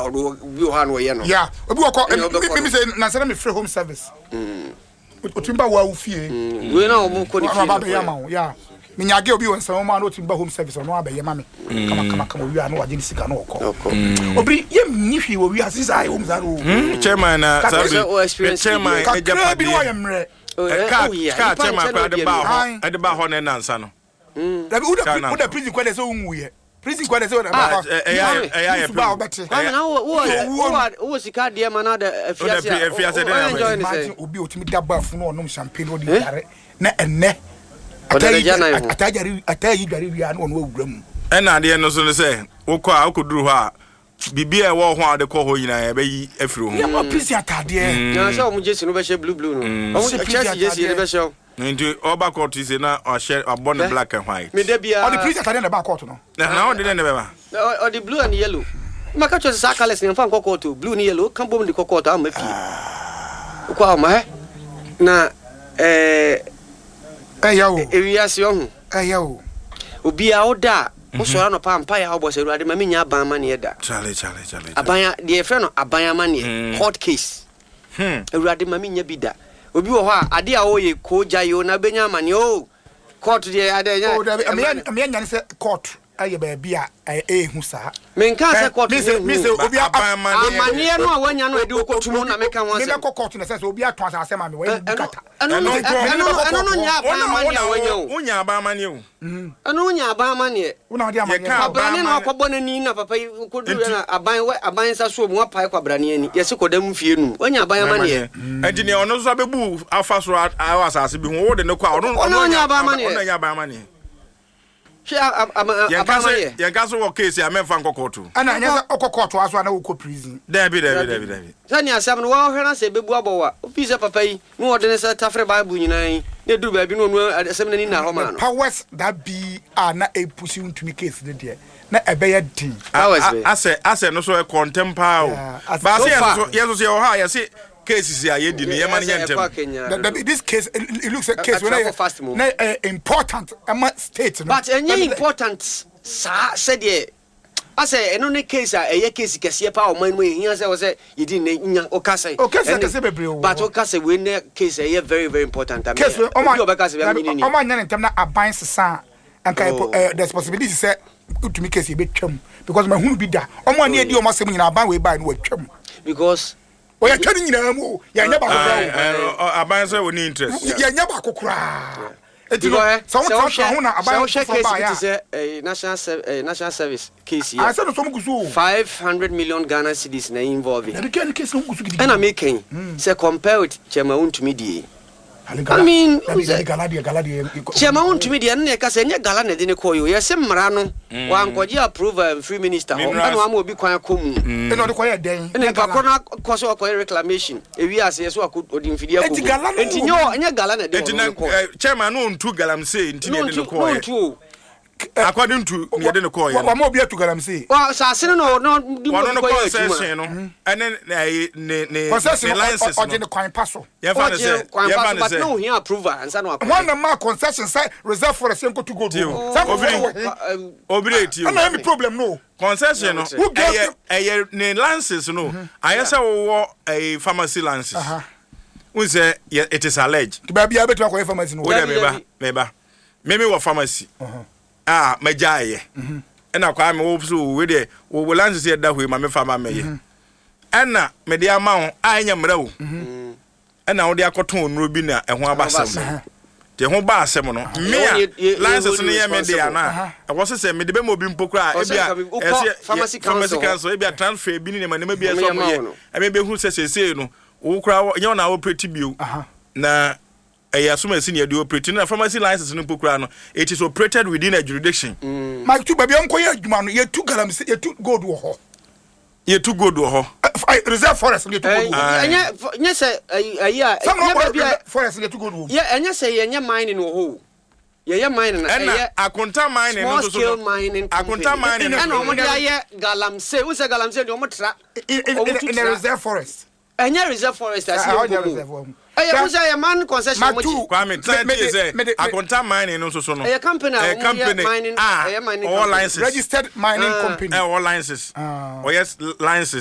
or you han we no yeah obi wo ko me say na say me free home service otimba wa ufie we na omo ko ni yeah me nyage obi won say ma no otimba home service no abaye ma me kama wi anu waje ni sika no ko obri ye ni hwi wo wi asisa ai home zaro chairman na sabi chairman ejapa bi wo yemre ka chairman kwa de ba ho na nansa no dabi uda prison kwa de so unwuye prison kwa de so na ba ba obete na wo sika de ma na da afiase de imagine obi otimi daba fu no onom champagne odi yare na enne atayi dware wi an ono awura mu ena de no so ne se wokọ a wokọduru ho a bibia e wo ho a de kọ ho nyina e bayi afiri ho ya ma prison atade na so mo jesi no be she blue no o chesi jesi ne be she nti oba court is na o share abon black and white me da bia o the prison atade na ba court no na o de ne be ba o the blue and yellow maka cho sa colors ne fa nko court blue and yellow kan bom de court am afi kwa ma na yawo ewiase ohun yawo obi a oda o so no pampa ya obo se ruade ma menya ban ma ne da chale abanya de friend no abanya ma ne court case ruade ma menya bi da obi wo ho a ade a wo ye ko jayo na benya ma ne o court de ade nya o da me nya ne se court aye ba bia hu sa men kan se court me se obi amane no a wanya no ade okotumu na meka ho se me ko court na se obi ato asase ma me wa bukata no nya ba amane wanya o unya ba amane o anu nya ba amane una odi amane abrane na akwabo na ni na papa kodu na aban sa so mu apai kwabrane ani yesi kodam fie nu wanya ba amane enti ne ono so bebu afa so awasase bi ho wo de ne kwa ono nya ba amane ono nya ba amane Yankaso wo case amemfa nkokoto ana anya okokoto aso na wo ko prison David sani asam no wo hwena se bebu abowa ofisa papa yi no wode ne se tafre bible nyinan ne duru ba bi no asem na ni na ho ma no powers that be na e pusi untumi case de na ebeye din ase no so e contemporary ba se yeso se ho ha yesi cases ya yedi ne yema ne yentem this case it looks a case when important state but any important sa said ye ase eno ne case a eye case kese pa o man mo ehia se wo se yedi ne nya o kase kese bebre o but o kase we ne case eye very very important am case o ma nya ntem na aban sesa anka there's possibility say utumi case be twam because ma hunu bi da o ma ne edi o ma sem nyina aban we ba ne wa twam because o ya twani nyina mu ya nya ba ko aban say we need interest ya nya ba ko kura so na aban say national service case here. I said so mugusu 500 million Ghana cedis na involving. The case no mugusu and I making say compare with Chema untumi die. I mean Chema untumi die na ka say nya gala na de ne koyo ye se mra no wa nkoje approve free minister ho na wa ma obi kwan akomu e no de koye den e pa ko na koso akoye reclamation e wi ase so akodi mfidi akomu enti nya gala na de Chema no ntu galam say enti ne de koyo according to me de ko ye wa mo bia to galamsey wa sase no di mo ko ye concession no ene ne license o de kwan paso ye fa say but no here approval ansa no one ma concession say reserve for say go to go obire ti na me problem no concession no eh ne license no ayesa wo a pharmacy license we say it is alleged to be able to acquire pharmacy no meba me pharmacy majaye ena kwa me wo so we de wo lanse se da hwe ma me fa ma meye ena me de ama ho anya mra wo ena wo de akoton onuro bi na eho abasam de ho ba asem no me lanse no ye me de ana e wo se me de be mo bi mpokura e bia pharmacy council e bia transfer bi ni ma ne ma bia so mo ye e me be hu se no wo kura nye na operate bio na assume senior do operate na pharmacy license no pokura no it is operated within a jurisdiction Mike tu baby onko ye adwuma no ye tu galam ye tu gold wo ho ye tu gold wo ho reserve forest ye tu gold nya say nya baby forest ye tu gold wo ye nya say ye nya mining wo ho ye mining na akonta mining no so akonta mining na omo dia ye galamsey wo say galamsey de omo tra in the reserve forest enya reserve forest as you I was a man concession. Kwame, say akonta mining no so no. A company mining all licenses. Registered mining company. All licenses. Oh yes, licenses.